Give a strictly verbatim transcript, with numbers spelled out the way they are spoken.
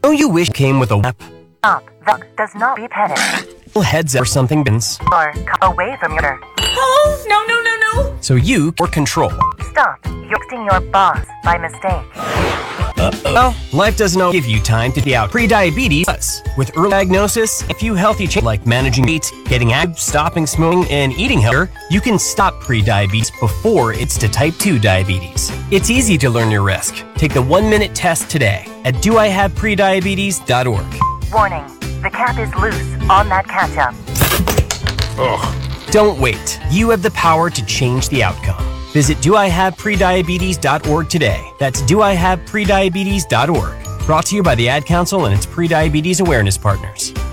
Oh, you wish came with a app? Stop. That does not be petted. Heads or something bins. Or come away from your... Oh, no, no, no, no. So you or control. Stop. You're texting your boss by mistake. Uh-oh. Well, life doesn't always give you time to get out pre-diabetes. With early diagnosis, a few healthy changes like managing weight, getting active, stopping smoking, and eating healthier, you can stop pre-diabetes before it's to type two diabetes. It's easy to learn your risk. Take the one-minute test today at do I have prediabetes dot org. Warning. The cap is loose on that ketchup. Ugh. Don't wait. You have the power to change the outcome. Visit do I have prediabetes dot org today. That's do I have prediabetes dot org. Brought to you by the Ad Council and its pre-diabetes awareness partners.